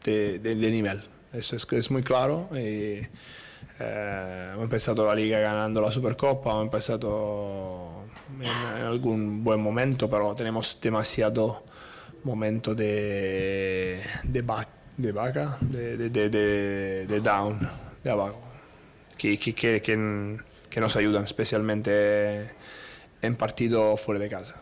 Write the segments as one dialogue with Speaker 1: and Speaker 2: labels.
Speaker 1: de nivel. Eso es muy claro. Y, hemos empezado la liga ganando la Supercopa, hemos empezado en algún buen momento, pero tenemos demasiado momento de down, de abajo, que nos ayudan especialmente en partido fuera de casa.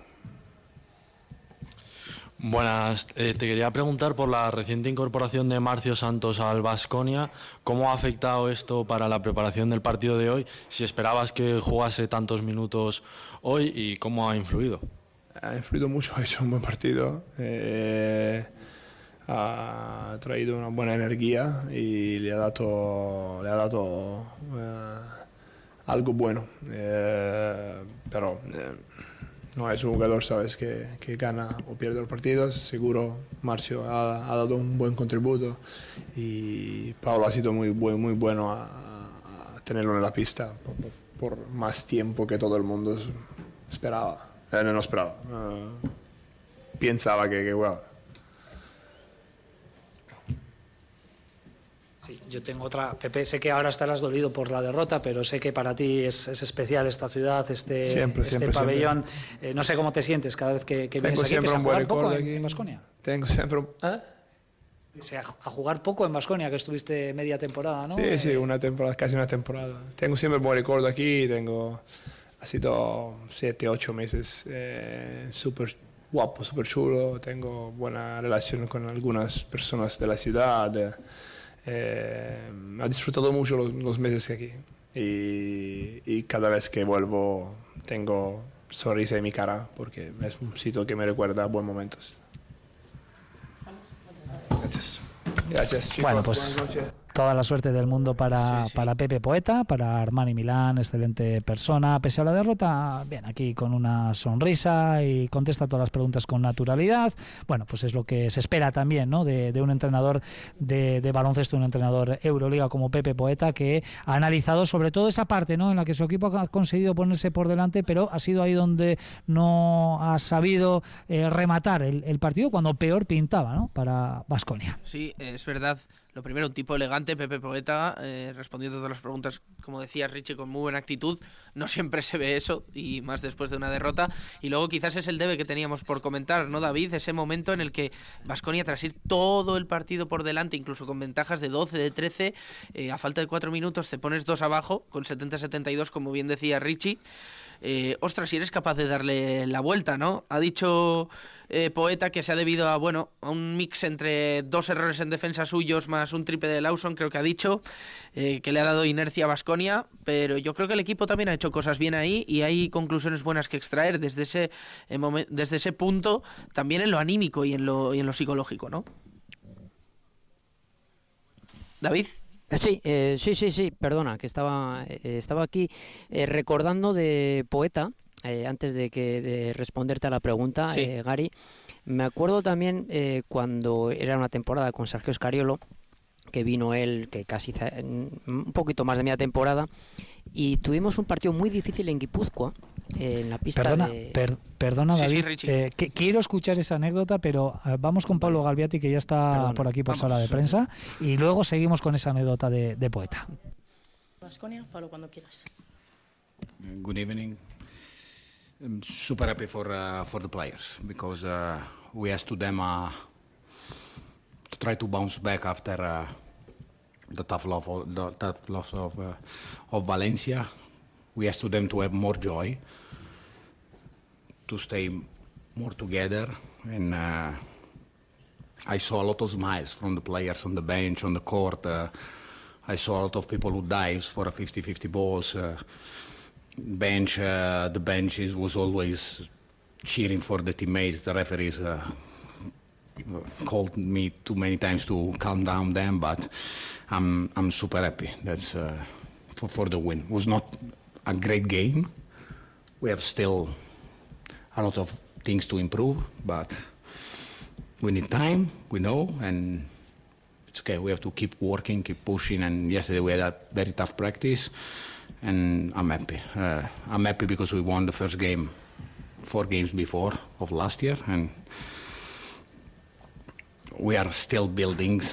Speaker 2: Buenas, te quería preguntar por la reciente incorporación de Marcio Santos al Baskonia. ¿Cómo ha afectado esto para la preparación del partido de hoy? Si esperabas que jugase tantos minutos hoy y cómo ha influido.
Speaker 1: Ha influido mucho, ha hecho un buen partido, ha traído una buena energía y le ha dado algo bueno, pero no es un jugador, sabes, que gana o pierde los partidos. Seguro Marcio ha dado un buen contributo y Pablo ha sido muy bueno a tenerlo en la pista por más tiempo que todo el mundo esperaba. No esperaba, pensaba que bueno.
Speaker 3: Sí, yo tengo otra. Pepe, sé que ahora estarás dolido por la derrota, pero sé que para ti es especial esta ciudad, este pabellón. No sé cómo te sientes cada vez que vienes aquí.
Speaker 1: Siempre un buen recuerdo aquí
Speaker 3: en Baskonia.
Speaker 1: Tengo siempre
Speaker 3: a jugar poco en Baskonia, que estuviste media temporada, ¿no?
Speaker 1: Sí, una temporada, casi una temporada. Tengo siempre un buen recuerdo aquí. Ha sido 7, 8 meses súper guapo, súper chulo. Tengo buena relación con algunas personas de la ciudad. He disfrutado mucho los meses aquí y cada vez que vuelvo tengo sonrisa en mi cara porque es un sitio que me recuerda a buenos momentos. Gracias, chicos.
Speaker 3: Bueno, pues toda la suerte del mundo para Pepe Poeta, para Armani Milán, excelente persona. Pese a la derrota, bien, aquí con una sonrisa y contesta todas las preguntas con naturalidad. Bueno, pues es lo que se espera también, ¿no? De un entrenador de baloncesto, un entrenador Euroliga como Pepe Poeta, que ha analizado sobre todo esa parte, ¿no? En la que su equipo ha conseguido ponerse por delante, pero ha sido ahí donde no ha sabido rematar el partido cuando peor pintaba, ¿no? Para Baskonia.
Speaker 4: Sí, es verdad. Lo primero, un tipo elegante, Pepe Poeta, respondiendo a todas las preguntas, como decía Richie, con muy buena actitud. No siempre se ve eso, y más después de una derrota. Y luego quizás es el debe que teníamos por comentar, ¿no, David? Ese momento en el que Baskonia, tras ir todo el partido por delante, incluso con ventajas de 12, de 13, a falta de 4 minutos te pones 2 abajo, con 70-72, como bien decía Richie. Ostras, si eres capaz de darle la vuelta, ¿no? Ha dicho Poeta que se ha debido a un mix entre 2 errores en defensa suyos más un triple de Lawson, creo que ha dicho, que le ha dado inercia a Baskonia, pero yo creo que el equipo también ha hecho cosas bien ahí y hay conclusiones buenas que extraer desde ese punto, también en lo anímico y en lo psicológico, ¿no? David.
Speaker 5: Sí, perdona, que estaba aquí recordando de Poeta, antes de responderte a la pregunta, sí. Gary, me acuerdo también cuando era una temporada con Sergio Scariolo, que vino él, que casi un poquito más de media temporada, y tuvimos un partido muy difícil en Guipúzcoa, en la pista
Speaker 3: Perdona, David,
Speaker 4: sí,
Speaker 3: quiero escuchar esa anécdota, pero vamos con Pablo Galbiati, que ya está por aquí por sala de prensa, y luego seguimos con esa anécdota de Poeta.
Speaker 6: Baskonia, Pablo, cuando quieras.
Speaker 7: Good evening. I'm super happy for the players because we asked them to try to bounce back after the tough loss of Valencia. We asked them to have more joy, to stay more together, and I saw a lot of smiles from the players on the bench, on the court. I saw a lot of people who dives for a 50-50 balls. The bench was always cheering for the teammates. The referees called me too many times to calm down them, but I'm super happy. That's for the win. It was not a great game. We have still a lot of things to improve, but we need time, we know, and it's okay. We have to keep working, keep pushing, and yesterday we had a very tough practice, and I'm happy. I'm happy because we won the first game 4 games before of last year, and we are still building